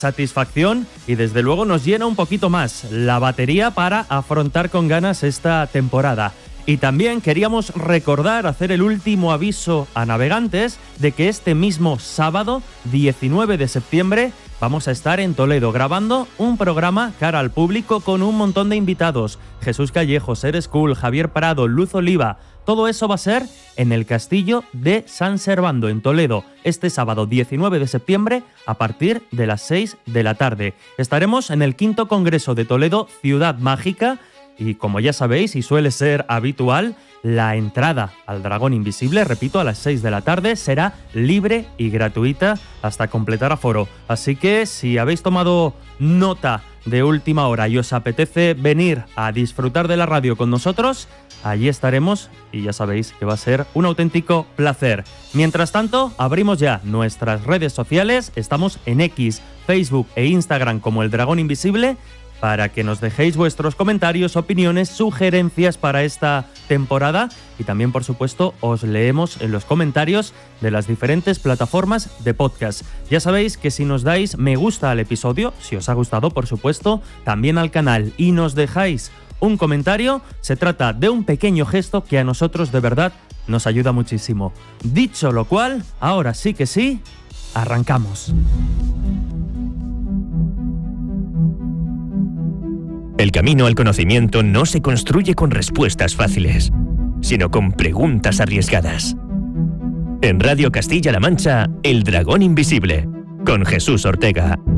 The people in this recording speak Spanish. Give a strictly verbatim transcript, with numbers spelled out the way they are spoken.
satisfacción y desde luego nos llena un poquito más la batería para afrontar con ganas esta temporada. Y también queríamos recordar, hacer el último aviso a navegantes de que este mismo sábado, diecinueve de septiembre, vamos a estar en Toledo grabando un programa cara al público con un montón de invitados. Jesús Callejo, Ser School, Javier Prado, Luz Oliva. Todo eso va a ser en el Castillo de San Servando, en Toledo, este sábado diecinueve de septiembre a partir de las seis de la tarde. Estaremos en el quinto Congreso de Toledo, Ciudad Mágica, y como ya sabéis y suele ser habitual, la entrada al Dragón Invisible, repito, a las seis de la tarde, será libre y gratuita hasta completar aforo. Así que si habéis tomado nota de última hora y os apetece venir a disfrutar de la radio con nosotros, allí estaremos y ya sabéis que va a ser un auténtico placer. Mientras tanto, abrimos ya nuestras redes sociales. Estamos en X, Facebook e Instagram como El Dragón Invisible, para que nos dejéis vuestros comentarios, opiniones, sugerencias para esta temporada y también, por supuesto, os leemos en los comentarios de las diferentes plataformas de podcast. Ya sabéis que si nos dais me gusta al episodio, si os ha gustado, por supuesto, también al canal y nos dejáis un comentario, se trata de un pequeño gesto que a nosotros de verdad nos ayuda muchísimo. Dicho lo cual, ahora sí que sí, arrancamos. El camino al conocimiento no se construye con respuestas fáciles, sino con preguntas arriesgadas. En Radio Castilla-La Mancha, El Dragón Invisible, con Jesús Ortega.